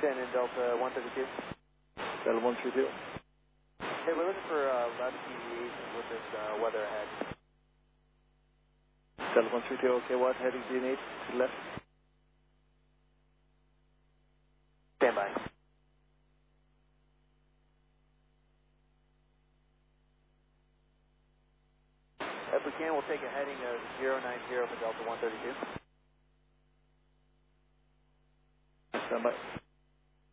10 in Delta 132. Delta 132. Hey, we're looking for left deviation with this weather ahead. Delta 132, okay, what heading do you need to the left? Stand by. If we can, we'll take a heading of 090 for Delta 132. Stand by.